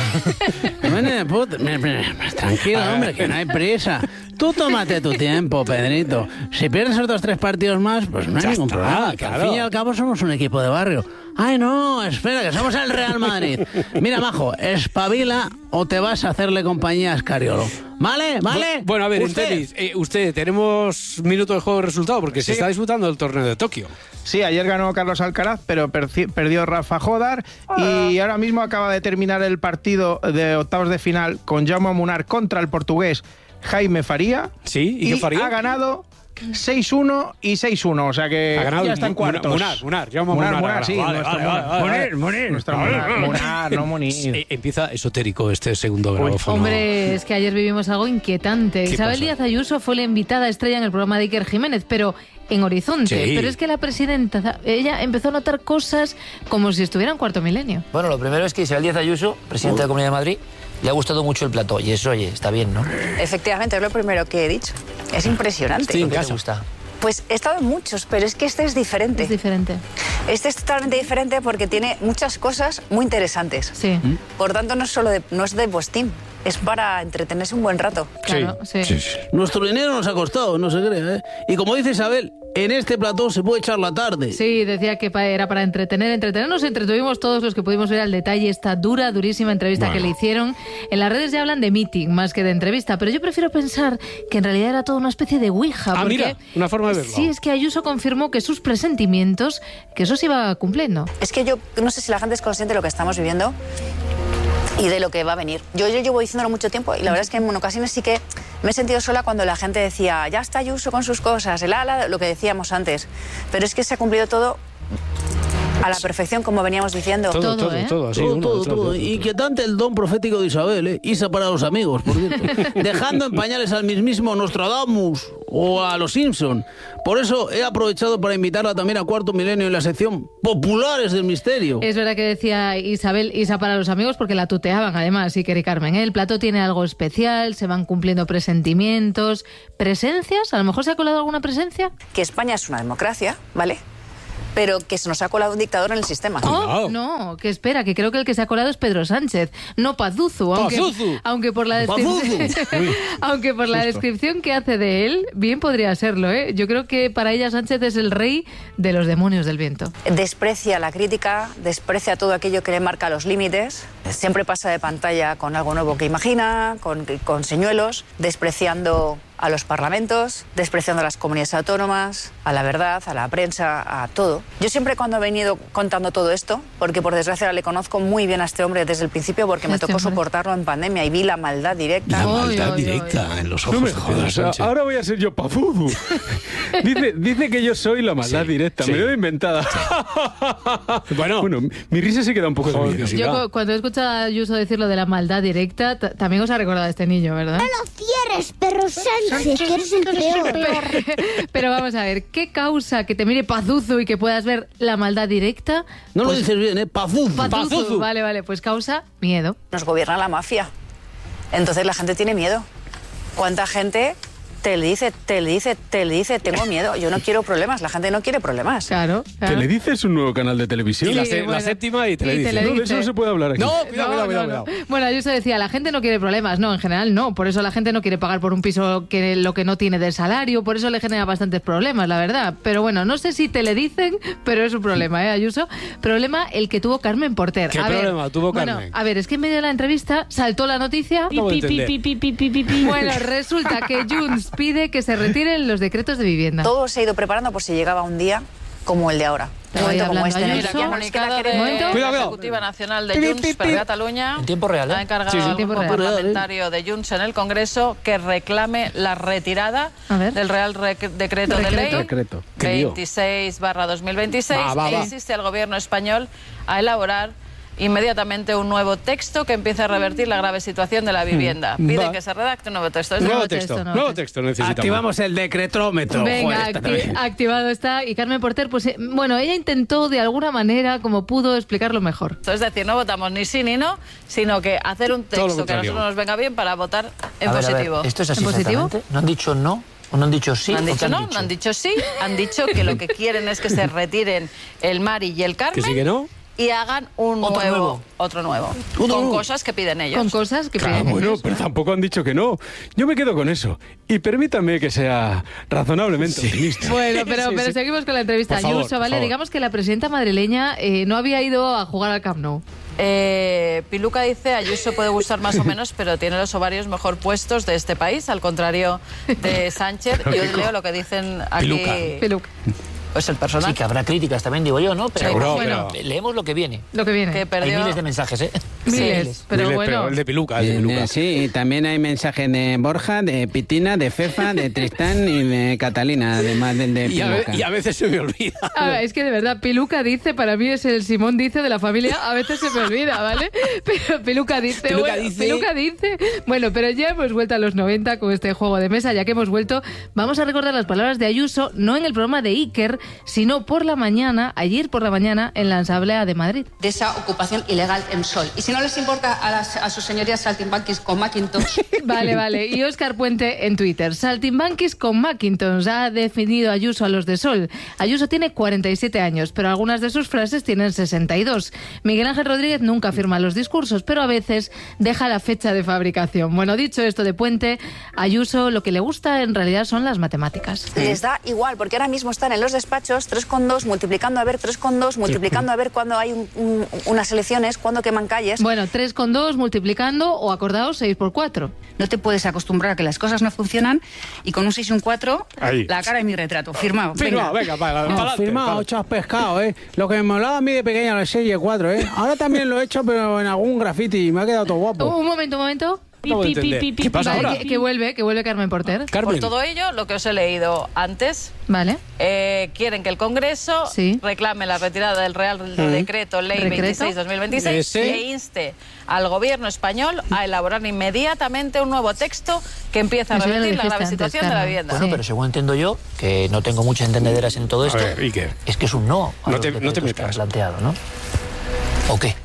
¿Se muere de pu? Mira, mira, mira, Tranquilo, hombre, que no hay prisa. Tú tómate tu tiempo, Pedrito. Si pierdes otros tres partidos más, pues no hay Ya ningún está, problema. Que claro. al fin y al cabo somos un equipo de barrio. Ay, no, espera, que somos el Real Madrid. Mira, majo, espabila o te vas a hacerle compañía a Escariolo. ¿Vale? ¿Vale? Bu- Bueno, a ver, ¿Usted? en tenis, eh, usted, tenemos minuto de juego de resultado porque se Sí. está disputando el torneo de Tokio. Sí, ayer ganó Carlos Alcaraz, pero perci- perdió Rafa Jodar y ahora mismo acaba de terminar el partido de octavos de final con Jaume Munar contra el portugués Jaime Faría. Sí, ¿y qué Faría? ha ganado seis uno y seis uno, o sea que Ha ganado ya está en Mu- cuartos. Munar, Munar, Jaume Munar, Munar, Munar, ahora. sí, Vale, nuestro vale, Munar. vale, vale. Munir, Munir. Nuestro Munar, Munar, no Munir. Eh, Empieza esotérico este segundo grabófono. Hombre, es que ayer vivimos algo inquietante. ¿Qué Isabel pasó? Díaz Ayuso fue la invitada estrella en el programa de Iker Jiménez, pero en Horizonte. Sí. Pero es que la presidenta, ella empezó a notar cosas como si estuviera en cuarto milenio. Bueno, lo primero es que Isabel Díaz Ayuso, presidenta de la Comunidad de Madrid, le ha gustado mucho el plató. Y eso, oye, está bien, ¿no? Efectivamente, es lo primero que he dicho. Es impresionante. ¿Por qué te gusta? Pues he estado en muchos, pero es que este es diferente. Es diferente. Este es totalmente diferente porque tiene muchas cosas muy interesantes. Sí. Por tanto, no es solo de, no es de postín, es para entretenerse un buen rato. Claro, sí. Nuestro dinero nos ha costado, no se crea, ¿eh? Y como dice Isabel, en este plató se puede echar la tarde. Sí, decía que pa- era para entretener, entretener. Nos entretuvimos todos los que pudimos ver al detalle esta dura, durísima entrevista que le hicieron. En las redes ya hablan de meeting más que de entrevista, pero yo prefiero pensar que en realidad era toda una especie de ouija. Ah, porque, mira, una forma de verlo. Sí, es que Ayuso confirmó que sus presentimientos, que eso se iba cumpliendo. Es que yo no sé si la gente es consciente de lo que estamos viviendo y de lo que va a venir. Yo, yo llevo diciéndolo mucho tiempo y la verdad es que en ocasiones sí que me he sentido sola cuando la gente decía, ya está Ayuso con sus cosas, el ala, lo que decíamos antes. Pero es que se ha cumplido todo a la perfección, como veníamos diciendo. Todo, todo, ¿eh? todo, así, Todo, uno todo, detrás de todo. otro. Inquietante el don profético de Isabel, ¿eh? Isa para los amigos, por cierto. Dejando en pañales al mismísimo Nostradamus o a los Simpson. Por eso he aprovechado para invitarla también a Cuarto Milenio en la sección Populares del Misterio. Es verdad que decía Isabel, Isa para los amigos, porque la tuteaban además, Iker y Carmen, ¿eh? El plató tiene algo especial, se van cumpliendo presentimientos, presencias, a lo mejor se ha colado alguna presencia. Que España es una democracia, ¿vale? pero que se nos ha colado un dictador en el sistema. Oh, no, que espera, que creo que el que se ha colado es Pedro Sánchez, no Pazuzu, aunque, Pazuzu. aunque por la descripción, aunque por la descripción que hace de él, bien podría serlo, ¿eh? Yo creo que para ella Sánchez es el rey de los demonios del viento. Desprecia la crítica, desprecia todo aquello que le marca los límites, siempre pasa de pantalla con algo nuevo que imagina, con, con señuelos, despreciando a los parlamentos, despreciando a las comunidades autónomas, a la verdad, a la prensa, a todo. Yo siempre cuando he venido contando todo esto, porque por desgracia le conozco muy bien a este hombre desde el principio porque me Este tocó hombre. soportarlo en pandemia y vi la maldad directa. La Oy, maldad oy, oy. directa en los ojos No me de Pedro jodas, Sánchez. ahora voy a ser yo Pazuzu. dice, dice que yo soy la maldad Sí, directa, sí. me lo he inventado. Bueno, bueno, mi risa se queda un poco Joder, de miedo. que sí. Yo Mira. cu- cuando he escuchado a Ayuso decir lo de la maldad directa, t- también os ha recordado a este niño, ¿verdad? No lo cierres, perro Sánchez, que eres el peor. Pero vamos a ver, ¿qué causa que te mire Pazuzu y que puedas ver la maldad directa? No Pues, lo dices bien, ¿eh? Pazuzu. Pazuzu. Pazuzu. Vale, vale, pues causa miedo. Nos gobierna la mafia. Entonces la gente tiene miedo. ¿Cuánta gente te le dice, te le dice, te le dice, tengo miedo, yo no quiero problemas? La gente no quiere problemas. Claro, claro. ¿Teledice es un nuevo canal de televisión? Y la, Sí, se- la bueno. séptima y te le Y dice. Teledice. No, de eso no se puede hablar aquí. No, cuidado, No, cuidado, cuidado, no, no. cuidado. Bueno, Ayuso decía, la gente no quiere problemas. No, en general no. Por eso la gente no quiere pagar por un piso que lo que no tiene de salario. Por eso le genera bastantes problemas, la verdad. Pero bueno, no sé si te le dicen, pero es un problema, ¿eh, Ayuso? Problema el que tuvo Carmen Porter. ¿Qué A ver, problema tuvo bueno, Carmen? a ver, es que en medio de la entrevista saltó la noticia. No puedo Pi, pi, entender. pi, pi, pi, pi, pi, pi. Bueno, resulta que Junts pide que se retiren los decretos de vivienda. Todo se ha ido preparando por si llegaba un día como el de ahora. Un Vaya momento como hablando este. en el Ayuso. que Mira, comunicado de- de Momento. la Cuidado, cuidado. Ejecutiva Nacional de Pi, pi, Junts pi, per pi. Catalunya En tiempo real, ha ¿eh? encargado Sí, sí. al Tiempo grupo real. parlamentario de Junts en el Congreso que reclame la retirada A ver. del Real Rec- Decreto de Decreto. Ley Decreto. Qué lío. veintiséis barra dos mil veintiséis Va, va, e va. insiste al gobierno español a elaborar inmediatamente un nuevo texto que empiece a revertir la grave situación de la vivienda. Pide Va. que se redacte un nuevo texto. Es Nuevo Nuevo texto, texto, nuevo nuevo texto. texto necesitamos. Activamos el decretrómetro. Venga, Joder, esta acti- también. activado está. Y Carmen Porter, pues eh, bueno, ella intentó de alguna manera, como pudo, explicarlo mejor. Es decir, no votamos ni sí ni no, sino que hacer un Todo lo texto que a contrario. nosotros nos venga bien para votar en A ver, a ver, positivo. ¿esto es así ¿En positivo? exactamente? ¿No han dicho no? ¿O no han dicho sí? No han ¿O qué dicho han no, dicho? no han dicho sí, han dicho que lo que quieren es que se retiren el Mari y el Carmen Que sí que no. y hagan un Otro nuevo, nuevo. otro nuevo, Uno con nuevo. cosas que piden ellos. Con cosas que Ah, piden bueno, ellos. pero tampoco han dicho que no. Yo me quedo con eso. Y permítame que sea razonablemente optimista. Bueno, pero, Sí, pero sí. seguimos con la entrevista. Por favor, Ayuso, por ¿vale? favor. Digamos que la presidenta madrileña eh, no había ido a jugar al Camp Nou. Eh, Piluca dice, Ayuso puede gustar más o menos, pero tiene los ovarios mejor puestos de este país, al contrario de Sánchez. Yo leo lo que dicen aquí. Piluca. Piluca. Pues el personaje. Sí, que habrá críticas también, digo yo, ¿no? Pero Seguro, Bueno. pero- leemos lo que viene. Lo que viene. Que Hay perdió. miles de mensajes, ¿eh? Miles, pero Miles, bueno. el de Piluca, el de Piluca. Eh, sí, y también hay mensajes de Borja, de Pitina, de Fefa, de Tristán y de Catalina, además del de Y a, ve- Piluca. y a veces se me olvida. Ah, es que de verdad, Piluca dice, para mí es el Simón dice de la familia, a veces se me olvida, ¿vale? Pero Piluca dice, Piluca bueno, dice- Piluca dice. Bueno, pero ya hemos vuelto a los noventa con este juego de mesa, ya que hemos vuelto, vamos a recordar las palabras de Ayuso, no en el programa de Iker, sino por la mañana, ayer por la mañana, en la Asamblea de Madrid. De esa ocupación ilegal en Sol. Y si no les importa a, las, a sus señorías saltimbanquis con Macintosh. Vale, vale. Y Óscar Puente en Twitter. Saltimbanquis con Macintosh. Ha definido Ayuso a los de Sol. Ayuso tiene cuarenta y siete años, pero algunas de sus frases tienen sesenta y dos. Miguel Ángel Rodríguez nunca firma los discursos, pero a veces deja la fecha de fabricación. Bueno, dicho esto de Puente, Ayuso lo que le gusta en realidad son las matemáticas. Les da igual, porque ahora mismo están en los despachos tres con dos, multiplicando a ver tres con dos, multiplicando a ver cuando hay un- un- unas elecciones, cuando queman calles. Bueno, tres con dos multiplicando o acordaos seis por cuatro. No te puedes acostumbrar a que las cosas no funcionan y con un seis y un cuatro, Ahí. la cara de mi retrato. Firmado. Firmado, venga, para, no, firmado, ocho has pescado, ¿eh? Lo que me molaba a mí de pequeña la serie cuatro, ¿eh? Ahora también lo he hecho, pero en algún graffiti y me ha quedado todo guapo. Un momento, un momento. Acabo de entender. ¿Qué pasa Vale, ahora? Que, que vuelve, que vuelve Carmen Porter. Por todo ello, lo que os he leído antes, Vale. eh, quieren que el Congreso Sí. reclame la retirada del Real Mm. Decreto Ley ¿Decreto? veintiséis barra dos mil veintiséis Ese. e inste al Gobierno español a elaborar inmediatamente un nuevo texto que empiece a Eso ya lo revertir la dijiste grave antes, situación de la Carmen. vivienda. Bueno, pero según entiendo yo, que no tengo muchas entendederas en todo esto, ver, Iker. es que es un no a No los te- no te decretos que metas. han planteado, ¿no? ¿O qué?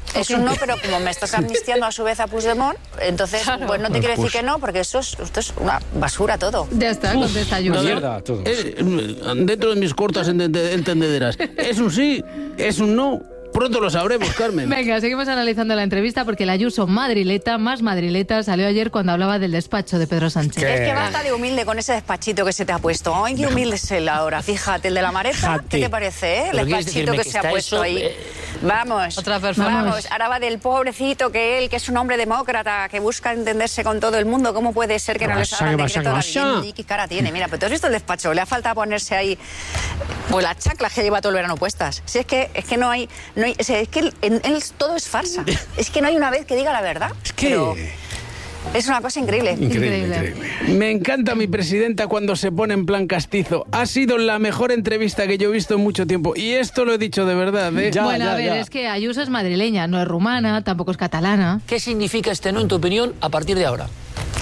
Es un no, pero como me estás amnistiando a su vez a Puigdemont, entonces Claro. pues no te Pues, quiero decir pues. que no, porque esto es, esto es una basura todo. Ya está, contesta Ayuso. Mierda, todo. Eh, dentro de mis cortas entende- entendederas. Es un sí, es un no. Pronto lo sabremos, Carmen. Venga, seguimos analizando la entrevista porque la Ayuso madrileta, más madrileta, salió ayer cuando hablaba del despacho de Pedro Sánchez. Es que basta de humilde con ese despachito que se te ha puesto. Ay, qué humilde es él ahora. Fíjate, el de la maleta, Fíjate. ¿qué te parece, eh? El Pero quieres despachito decirme que, que se ha está puesto eso, ahí. eh, Vamos, Otra persona. vamos. Ahora va del pobrecito que él, que es un hombre demócrata, que busca entenderse con todo el mundo. ¿Cómo puede ser que no le salga el decreto de la vivienda? ¿Y qué cara tiene? Mira, pero tú has visto el despacho. Le ha faltado ponerse ahí pues las chaclas que lleva todo el verano puestas. Si es que, es que no hay... No hay o sea, es que en él todo es farsa. Es que no hay una vez que diga la verdad. Es que... Pero es una cosa increíble. Increíble, Increíble. increíble. Me encanta mi presidenta cuando se pone en plan castizo. Ha sido la mejor entrevista que yo he visto en mucho tiempo. Y esto lo he dicho de verdad, ¿eh? Ya, bueno, ya, a ver, ya. es que Ayuso es madrileña, no es rumana, tampoco es catalana. ¿Qué significa este no, en tu opinión, a partir de ahora?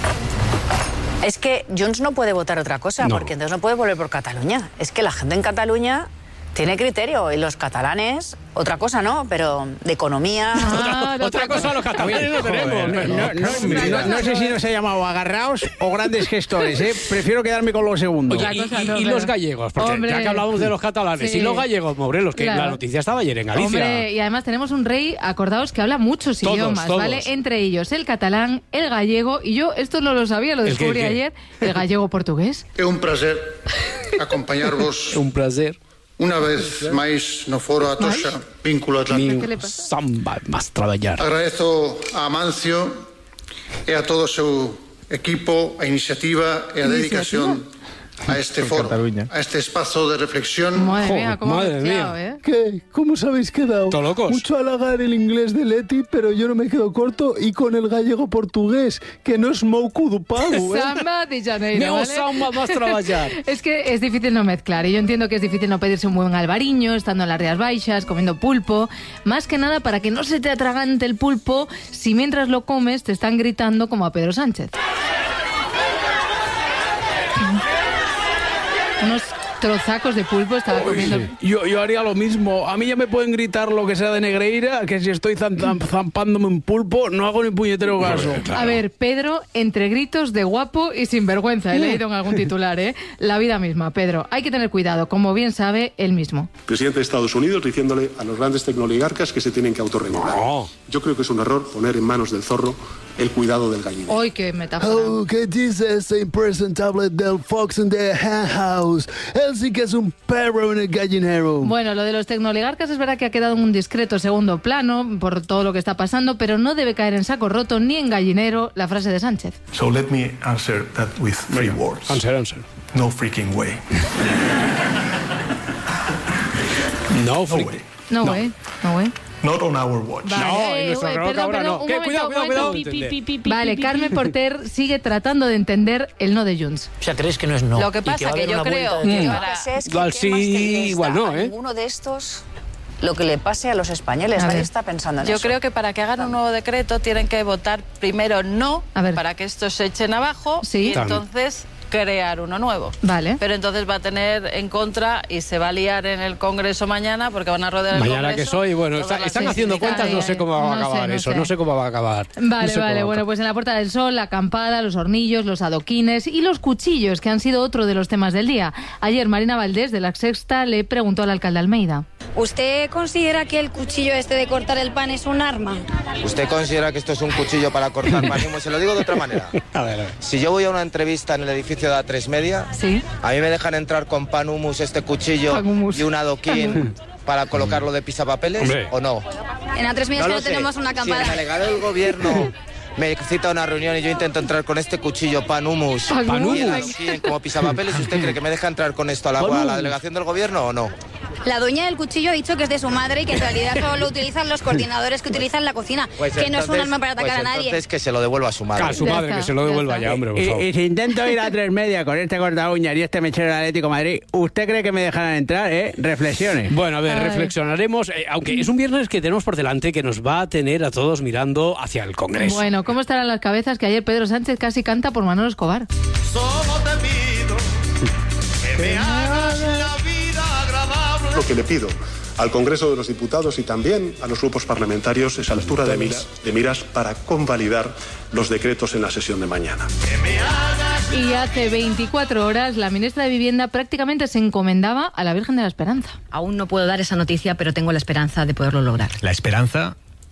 Es que Junts no puede votar otra cosa, No. porque entonces no puede volver por Cataluña. Es que la gente en Cataluña tiene criterio y los catalanes, otra cosa no, pero de economía... Ah, de Otra cosa los catalanes no tenemos. No, no, no, no- no sé si nos ha llamado agarraos o grandes gestores, ¿eh? Prefiero quedarme con lo segundo. Oye, Otra y, cosa y- no, y pero- los gallegos, porque Hombre. ya que hablamos de los catalanes Sí. y los gallegos, Morelos, que Claro. la noticia estaba ayer en Galicia. Hombre, y además tenemos un rey, acordaos, que habla muchos Todos, idiomas, todos. ¿vale? Entre ellos el catalán, el gallego, y yo esto no lo sabía, lo ¿El qué, descubrí el qué? ayer, el gallego portugués. É un prazer acompañarvos Un placer. unha vez máis no foro Atocha Vínculo Atlántico. ¿Qué le pasa? Samba más traballar. Agradezo a Amancio e a todo o seu equipo a iniciativa e a dedicación a este foro, a este espazo de reflexión. Madre mía, cómo ha madre mezclado, mía. ¿eh? ¿Qué? ¿Cómo os habéis quedado? ¿Todo locos? Mucho halagar el inglés de Leti, pero yo no me quedo corto y con el gallego portugués, que no es mouco do pago, ¿eh? Samba de Janeiro, Meu ¿vale? samba más traballar. Es que es difícil no mezclar y yo entiendo que es difícil no pedirse un buen albariño, estando en las Rías Baixas, comiendo pulpo, más que nada para que no se te atragante el pulpo si mientras lo comes te están gritando como a Pedro Sánchez. Unos trozacos de pulpo estaba comiendo. Yo, yo haría lo mismo. A mí ya me pueden gritar lo que sea de Negreira, que si estoy zam- zam- zampándome un pulpo, no hago ni puñetero caso. A ver, Pedro, entre gritos de guapo y sinvergüenza, he leído en algún titular, ¿eh? La vida misma, Pedro. Hay que tener cuidado, como bien sabe él mismo. Presidente de Estados Unidos diciéndole a los grandes tecnoligarcas que se tienen que autorregular. Yo creo que es un error poner en manos del zorro el cuidado del gallinero. ¡Ay, qué metáfora! Oh, ¿qué dice ese impresentable del Fox in the Hen House? Él sí que es un perro en el gallinero. Bueno, lo de los tecnoligarcas es verdad que ha quedado en un discreto segundo plano por todo lo que está pasando, pero no debe caer en saco roto ni en gallinero la frase de Sánchez. So let me answer that with three words. Answer, answer. No freaking way. No, No way. No, güey, no, güey. Not on our watch. Vale, No, en eh, nuestro eh, reloj perdón, ahora perdón, no. un ¿Qué? momento, Cuidado, un cuidado, momento. cuidado. Pi, pi, Entender. pi, pi, pi, Vale, pi, Carmen pi, pi. Porter sigue tratando de entender el no de Junts. O sea, ¿crees que no es no? Lo que Y pasa va a que haber yo una creo vuelta de que tuerca? para- Es que Igual ¿qué sí, más que le igual da no, a ¿eh? ninguno de estos lo que le pase a los españoles. A Nadie ver. está pensando en Yo eso. creo que para que hagan un nuevo decreto tienen que votar primero no, para que estos se echen abajo Sí. y También. entonces crear uno nuevo. Vale. Pero entonces va a tener en contra y se va a liar en el Congreso mañana porque van a rodear el Mañana Congreso. que soy, bueno, todas está- las están haciendo sindicales. cuentas, no sé cómo va a No sé, acabar no eso, sé. no sé cómo va a acabar. Vale, No sé cómo vale. va a Bueno, pues en la Puerta del Sol, la acampada, los hornillos, los adoquines y los cuchillos, que han sido otro de los temas del día. Ayer Marina Valdés, de La Sexta, le preguntó al alcalde Almeida. ¿Usted considera que el cuchillo este de cortar el pan es un arma? ¿Usted considera que esto es un cuchillo para cortar pan? Y se lo digo de otra manera. A ver, a ver. Si yo voy a una entrevista en el edificio de A tres Media, ¿Sí? a mí me dejan entrar con pan humus, este cuchillo Pan humus. y un adoquín para colocarlo de pisapapeles, Hombre. ¿o no? En A tres Medias No que lo no sé. tenemos una Si el acampada. delegado del gobierno me cita a una reunión y yo intento entrar con este cuchillo pan humus Pan y el humus. adoquín como pisapapeles, ¿usted cree que me deja entrar con esto a la, Pan a la humus. delegación del gobierno o no? La dueña del cuchillo ha dicho que es de su madre y que en realidad solo lo utilizan los coordinadores que utilizan la cocina, Pues que no es un entonces- arma para atacar pues a nadie. entonces que se lo devuelva a su madre. A su madre, que se lo devuelva ya, hombre, por favor. Y, y si intento ir a tres media con este corta uñas y este mechero de Atlético de Madrid, ¿usted cree que me dejarán entrar, eh? Reflexiones. Bueno, a ver, Ay. reflexionaremos, eh, aunque es un viernes que tenemos por delante que nos va a tener a todos mirando hacia el Congreso. Bueno, ¿cómo estarán las cabezas que ayer Pedro Sánchez casi canta por Manolo Escobar? Solo te pido que me hagas la vida agradable. Lo que le pido al Congreso de los Diputados y también a los grupos parlamentarios esa altura de miras, de miras para convalidar los decretos en la sesión de mañana. Y hace veinticuatro horas la ministra de Vivienda prácticamente se encomendaba a la Virgen de la Esperanza. Aún no puedo dar esa noticia, pero tengo la esperanza de poderlo lograr. La esperanza